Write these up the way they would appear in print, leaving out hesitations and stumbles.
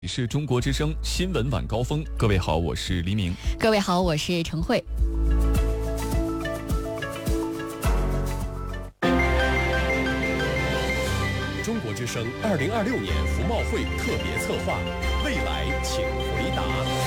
是中国之声新闻晚高峰，各位好，我是黎明。 各位好，我是陈慧。 中国之声2026年服贸会特别策划，未来请回答。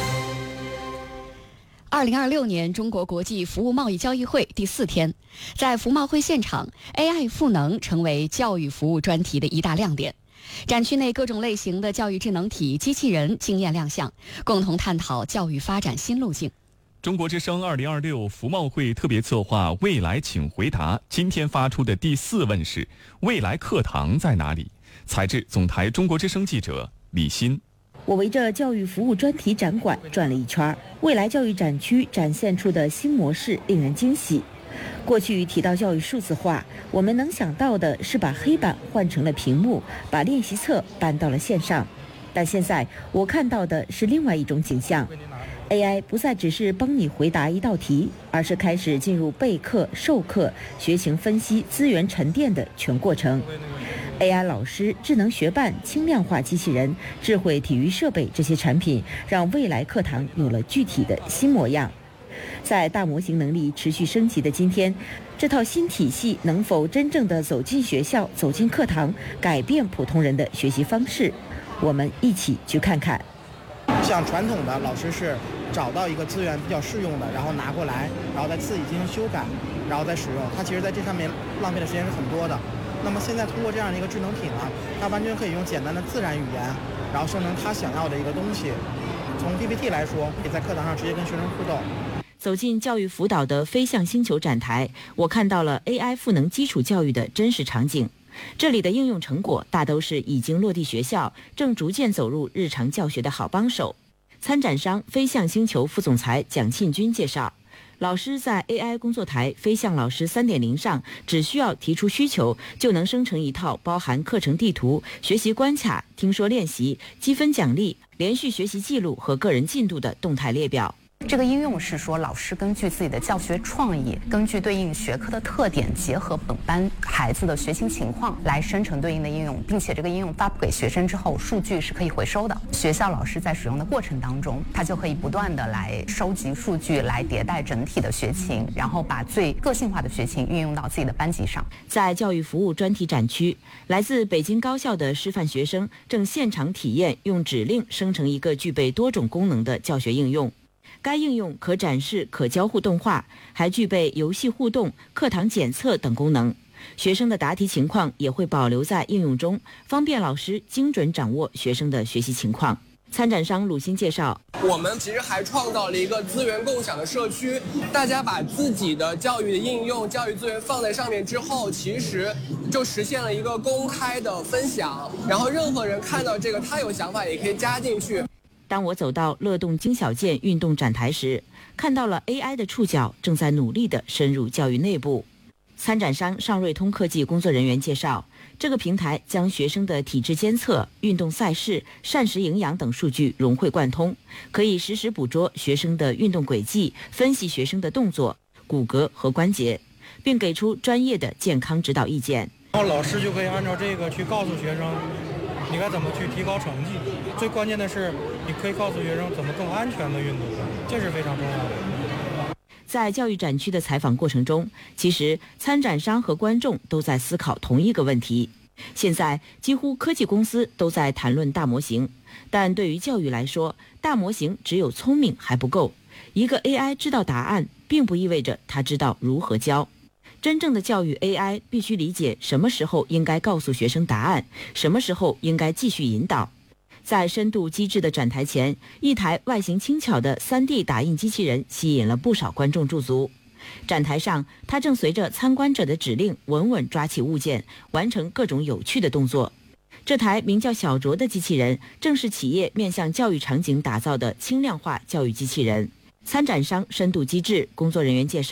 2026年中国国际服务贸易交易会第4天，在服贸会现场 ，AI 赋能成为教育服务专题的一大亮点。展区内各种类型的教育智能体、机器人惊艳亮相，共同探讨教育发展新路径。 中国之声2026服贸会特别策划“未来请回答”今天发出的第4问是：未来课堂在哪里？采自总台中国之声记者李欣。 我围着教育服务专题展馆转了一圈，未来教育展区展现出的新模式令人惊喜。过去提到教育数字化，我们能想到的是把黑板换成了屏幕，把练习册搬到了线上。但现在我看到的是另外一种景象。AI 不再只是帮你回答一道题，而是开始进入备课、授课、学情分析、资源沉淀的全过程。AI 老师、智能学伴、轻量化机器人、智慧体育设备这些产品，让未来课堂有了具体的新模样。在大模型能力持续升级的今天，这套新体系能否真正的走进学校、走进课堂，改变普通人的学习方式？我们一起去看看。 像传统的老师是找到一个资源比较适用的，然后拿过来，然后再自己进行修改，然后再使用。它其实在这上面浪费的时间是很多的。那么现在通过这样的一个智能体呢，它完全可以用简单的自然语言，然后生成他想要的一个东西。从 PPT 来说，可以在课堂上直接跟学生互动。 走进教育辅导的飞向星球展台，我看到了 AI 赋能基础教育的真实场景。这里的应用成果大都是已经落地学校，正逐渐走入日常教学的好帮手。参展商飞向星球副总裁蒋庆军介绍，老师在 AI 工作台飞向老师 3.0 上，只需要提出需求，就能生成一套包含课程地图、学习关卡、听说练习、积分奖励、连续学习记录和个人进度的动态列表。 这个应用是说，老师根据自己的教学创意，根据对应学科的特点，结合本班孩子的学习情况来生成对应的应用，并且这个应用发布给学生之后，数据是可以回收的。学校老师在使用的过程当中，他就可以不断的来收集数据，来迭代整体的学情，然后把最个性化的学情运用到自己的班级上。 在教育服务专题展区，来自北京高校的师范学生正现场体验用指令生成一个具备多种功能的教学应用。该应用可展示可交互动画，还具备游戏互动、课堂检测等功能。学生的答题情况也会保留在应用中，方便老师精准掌握学生的学习情况。参展商鲁欣介绍， 我们其实还创造了一个资源共享的社区，大家把自己的教育的应用、教育资源放在上面之后，其实就实现了一个公开的分享，然后任何人看到这个，他有想法也可以加进去。 当我走到乐动精小件运动展台时，看到了 AI 的触角正在努力地深入教育内部。参展商尚瑞通科技工作人员介绍，这个平台将学生的体质监测、运动赛事、膳食营养等数据融会贯通，可以实时捕捉学生的运动轨迹，分析学生的动作、骨骼和关节，并给出专业的健康指导意见。 然后老师就可以按照这个去告诉学生你该怎么去提高成绩，最关键的是你可以告诉学生怎么更安全的运动，这是非常重要的。 在教育展区的采访过程中，其实参展商和观众都在思考同一个问题。现在几乎科技公司都在谈论大模型，但对于教育来说，大模型只有聪明还不够。一个 AI 知道答案，并不意味着它知道如何教。真正的教育 AI 必须理解什么时候应该告诉学生答案，什么时候应该继续引导。在深度机智的展台前，一台外形轻巧的 3D 打印机器人吸引了不少观众驻足。展台上，它正随着参观者的指令稳稳抓起物件，完成各种有趣的动作。这台名叫小卓的机器人，正是企业面向教育场景打造的轻量化教育机器人。参展商深度机智工作人员介绍，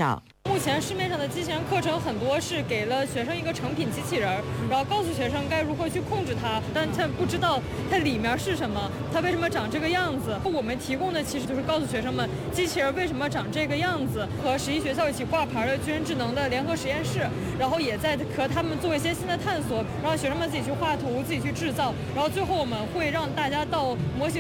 目前市面上的机器人课程很多是给了学生一个成品机器人，然后告诉学生该如何去控制它，但他不知道它里面是什么，它为什么长这个样子。我们提供的其实就是告诉学生们机器人为什么长这个样子，和11学校一起挂牌的军人智能的联合实验室，然后也在和他们做一些新的探索，让学生们自己去画图，自己去制造，然后最后我们会让大家到模型